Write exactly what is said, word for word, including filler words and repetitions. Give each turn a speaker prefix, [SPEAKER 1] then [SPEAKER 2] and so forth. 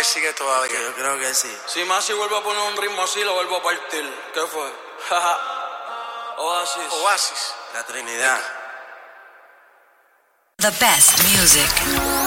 [SPEAKER 1] que sigue todavía.
[SPEAKER 2] Yo creo que sí.
[SPEAKER 3] Si Masi vuelve a poner un ritmo así, lo vuelvo a partir. ¿Qué fue? Oasis.
[SPEAKER 1] Oasis.
[SPEAKER 2] La Trinidad.
[SPEAKER 4] The best music.